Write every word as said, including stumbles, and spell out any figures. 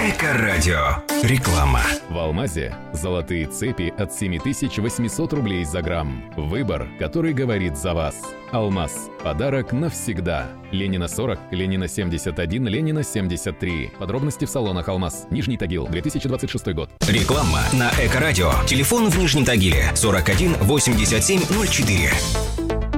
Эко-радио. Реклама. В Алмазе золотые цепи от семь тысяч восемьсот рублей за грамм. Выбор, который говорит за вас. Алмаз. Подарок навсегда. Ленина сорок, Ленина семьдесят один, Ленина семьдесят три. Подробности в салонах Алмаз. Нижний Тагил, две тысячи двадцать шестой год. Реклама на Эко-радио. Телефон в Нижнем Тагиле сорок один восемьдесят семь ноль четыре.